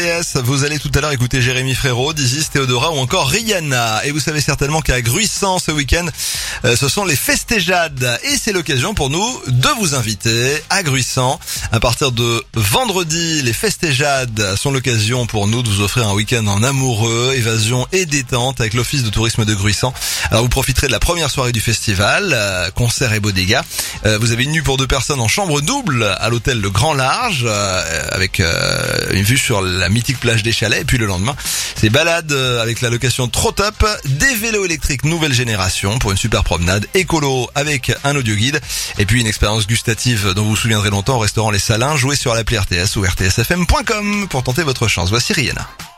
Yes, vous allez tout à l'heure écouter Jérémy Frérot, Dizzy, Théodora ou encore Rihanna. Et vous savez certainement qu'à Gruissant ce week-end, ce sont les Festéjades. Et c'est l'occasion pour nous de vous inviter à Gruissant. À partir de vendredi, les Festéjades sont l'occasion pour nous de vous offrir un week-end en amoureux, évasion et détente avec l'Office de tourisme de Gruissant. Alors vous profiterez de la première soirée du festival, concert et bodega. Vous avez une nuit pour 2 personnes en chambre double à l'hôtel Le Grand Large, avec une vue sur la mythique plage des Chalets. Et puis le lendemain, c'est balade avec la location trop top, des vélos électriques nouvelle génération pour une super promenade, écolo avec un audio guide et puis une expérience gustative dont vous vous souviendrez longtemps au restaurant Les Salins. Jouez sur l'appli RTS ou rtsfm.com pour tenter votre chance. Voici Rihanna.